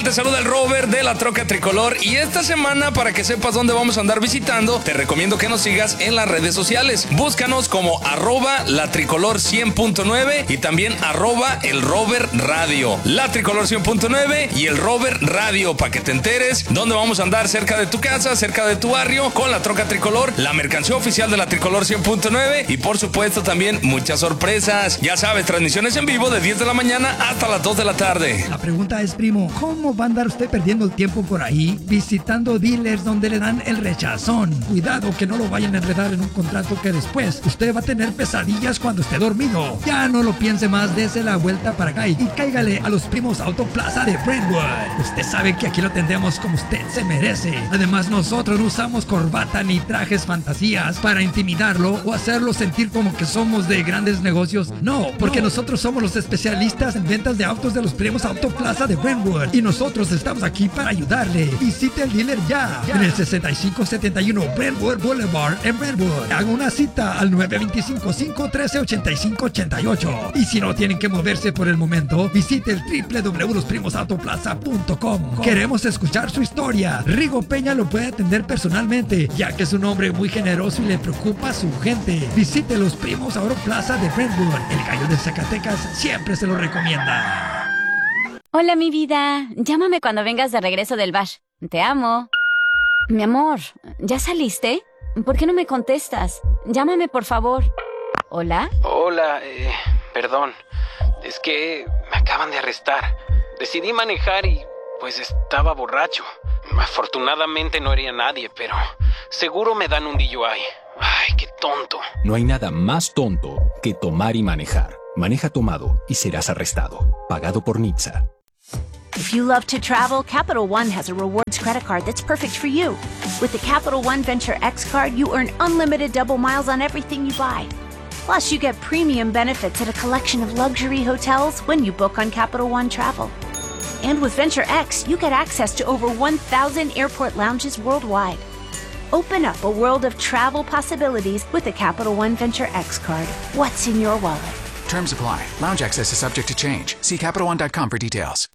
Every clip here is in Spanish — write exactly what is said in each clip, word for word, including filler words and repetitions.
te saluda el Robert de la Troca Tricolor y esta semana, para que sepas dónde vamos a andar visitando, te recomiendo que nos sigas en las redes sociales. Búscanos como arroba la tricolor cien punto nueve y también arroba el Robert Radio. La Tricolor cien punto nueve y el Robert Radio, para que te enteres dónde vamos a andar cerca de tu casa, cerca de tu barrio, con la Troca Tricolor, la mercancía oficial de la Tricolor cien punto nueve y por supuesto también muchas sorpresas. Ya sabes, transmisiones en vivo de diez de la mañana hasta las dos de la tarde. La pregunta es, primo, ¿cómo va a andar usted perdiendo el tiempo por ahí visitando dealers donde le dan el rechazón? Cuidado que no lo vayan a enredar en un contrato que después usted va a tener pesadillas cuando esté dormido. Ya no lo piense más, dése la vuelta para acá y cáigale a los primos Autoplaza de Brentwood. Usted sabe que aquí lo tendremos como usted se merece. Además, nosotros no usamos corbata ni trajes fantasías para intimidarlo o hacerlo sentir como que somos de grandes negocios. No, porque no. Nosotros somos los especialistas en ventas de autos de los primos Autoplaza de Brentwood y nosotros estamos aquí para ayudarle. Visite el dealer ya, ya. en el sesenta y cinco setenta y uno Brentwood Boulevard en Brentwood. Haga una cita al nueve dos cinco, cinco uno tres, ocho cinco ocho ocho. Y si no tienen que moverse por el momento, visite el doble u doble u doble u punto los primos autoplaza punto com. Queremos escuchar su historia. Rigo Peña lo puede atender personalmente, ya que es un hombre muy generoso y le preocupa a su gente. Visite los primos Autoplaza de Brentwood. El gallo de Zacatecas siempre se lo recomienda. Hola, mi vida. Llámame cuando vengas de regreso del bash. Te amo. Mi amor, ¿ya saliste? ¿Por qué no me contestas? Llámame, por favor. ¿Hola? Hola, eh, perdón. Es que me acaban de arrestar. Decidí manejar y, pues, estaba borracho. Afortunadamente no hería a nadie, pero seguro me dan un D U I. Ay, qué tonto. No hay nada más tonto que tomar y manejar. Maneja tomado y serás arrestado. Pagado por N H T S A. If you love to travel, Capital One has a rewards credit card that's perfect for you. With the Capital One Venture X card, you earn unlimited double miles on everything you buy. Plus, you get premium benefits at a collection of luxury hotels when you book on Capital One Travel. And with Venture X, you get access to over one thousand airport lounges worldwide. Open up a world of travel possibilities with the Capital One Venture X card. What's in your wallet? Terms apply. Lounge access is subject to change. See Capital One dot com for details.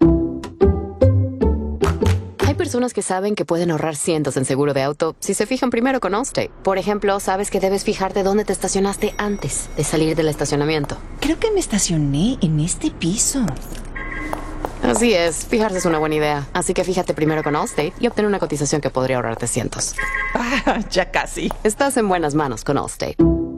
Hay personas que saben que pueden ahorrar cientos en seguro de auto si se fijan primero con Allstate. Por ejemplo, sabes que debes fijarte dónde te estacionaste antes de salir del estacionamiento. Creo que me estacioné en este piso. Así es, fijarse es una buena idea. Así que fíjate primero con Allstate y obtén una cotización que podría ahorrarte cientos. Ah, ya casi. Estás en buenas manos con Allstate.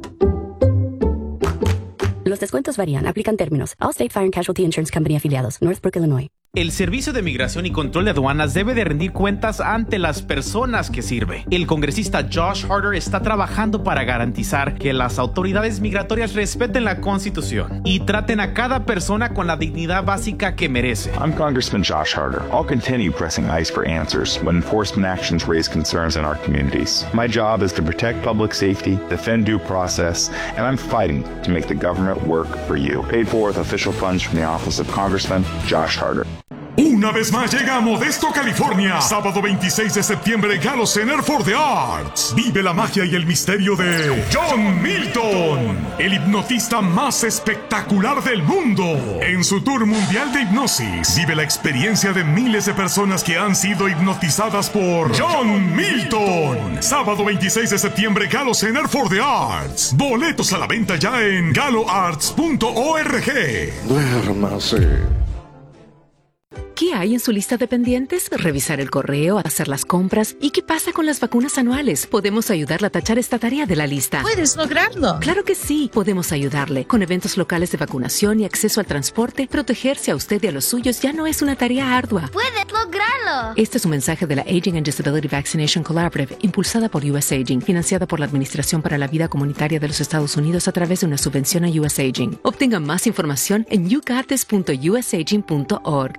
Los descuentos varían. Aplican términos. Allstate Fire and Casualty Insurance Company afiliados. Northbrook, Illinois. El Servicio de Migración y Control de Aduanas debe de rendir cuentas ante las personas que sirve. El congresista Josh Harder está trabajando para garantizar que las autoridades migratorias respeten la Constitución y traten a cada persona con la dignidad básica que merece. I'm Congressman Josh Harder. I'll continue pressing ICE for answers when enforcement actions raise concerns in our communities. My job is to protect public safety, defend due process, and I'm fighting to make the government work for you. Paid for with official funds from the Office of Congressman Josh Harder. Una vez más llega a Modesto, California. Sábado veintiséis de septiembre, Galo Center for the Arts. Vive la magia y el misterio de John Milton, el hipnotista más espectacular del mundo. En su tour mundial de hipnosis, vive la experiencia de miles de personas que han sido hipnotizadas por John Milton. Sábado veintiséis de septiembre, Galo Center for the Arts. Boletos a la venta ya en galo arts punto org. Duérmase. ¿Qué hay en su lista de pendientes? Revisar el correo, hacer las compras. ¿Y qué pasa con las vacunas anuales? Podemos ayudarle a tachar esta tarea de la lista. ¿Puedes lograrlo? Claro que sí. Podemos ayudarle. Con eventos locales de vacunación y acceso al transporte, protegerse a usted y a los suyos ya no es una tarea ardua. ¡Puedes lograrlo! Este es un mensaje de la Aging and Disability Vaccination Collaborative, impulsada por U S Aging, financiada por la Administración para la Vida Comunitaria de los Estados Unidos a través de una subvención a U S Aging. Obtenga más información en you got this punto u s aging punto org.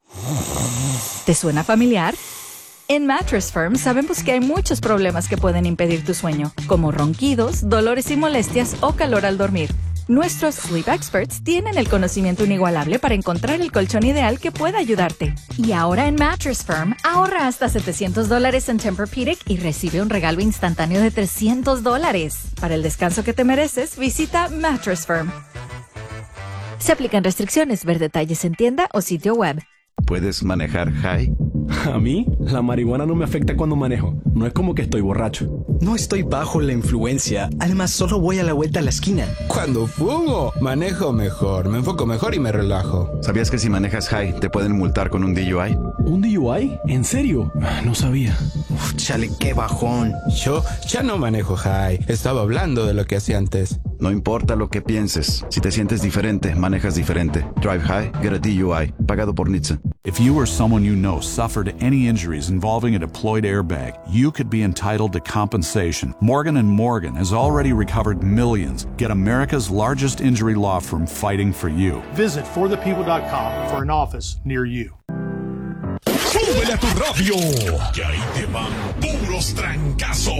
¿Te suena familiar? En Mattress Firm sabemos que hay muchos problemas que pueden impedir tu sueño, como ronquidos, dolores y molestias o calor al dormir. Nuestros Sleep Experts tienen el conocimiento inigualable para encontrar el colchón ideal que pueda ayudarte. Y ahora en Mattress Firm, ahorra hasta setecientos dólares en Tempur-Pedic y recibe un regalo instantáneo de trescientos dólares. Para el descanso que te mereces, visita Mattress Firm. Se aplican restricciones. Ver detalles en tienda o sitio web. ¿Puedes manejar high? A mí, la marihuana no me afecta cuando manejo. No es como que estoy borracho. No estoy bajo la influencia. Además, solo voy a la vuelta a la esquina. Cuando fumo, manejo mejor, me enfoco mejor y me relajo. ¿Sabías que si manejas high te pueden multar con un D U I? ¿Un D U I? ¿En serio? No sabía. Uf, chale, qué bajón. Yo ya no manejo high. Estaba hablando de lo que hacía antes. No importa lo que pienses. Si te sientes diferente, manejas diferente. Drive high, get a D U I. Pagado por N H T S A. If you or someone you know suffered any injuries involving a deployed airbag, you could be entitled to compensation. Morgan and Morgan has already recovered millions. Get America's largest injury law firm fighting for you. Visit for the people dot com for an office near you. ¡Súbele a tu radio! Que ahí te van puros trancazos.